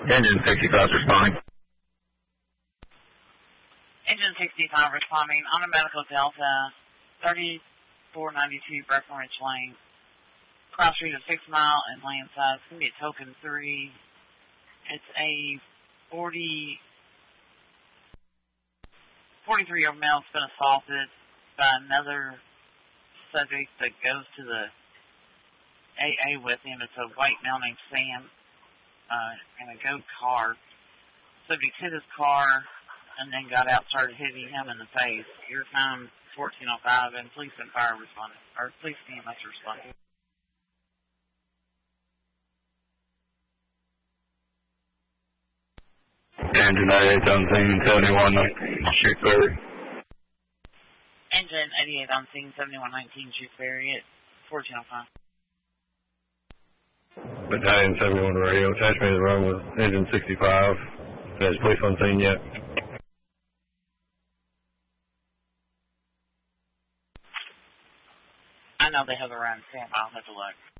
Engine 65 responding. Engine 65 responding on a medical Delta, 3492 Breckenridge Lane. Cross street of 6 Mile and Landside. It's going to be a token 3. It's a 43-year-old male that's been assaulted by another subject that goes to the AA with him. It's a white male named Sam in a gold car. Subject hit his car and then got out, started hitting him in the face. Your time 14:05 and police and fire responded, or police and EMS responded. Engine 88 on scene, 7119, Shewsbury. Engine 88 on scene, 7119, Shewsbury at 14:05. Battalion 71 radio, attachment is wrong with engine 65. There's police on scene yet? I know they have a run, Sam. I'll have to look.